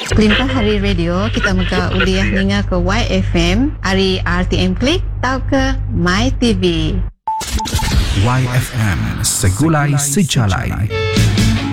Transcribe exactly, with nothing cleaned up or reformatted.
Limpah Hari Radio, kita muka uliah ninga ke Y F M, hari R T M Klik, tau ke My T V. Y F M, segulai sejalai.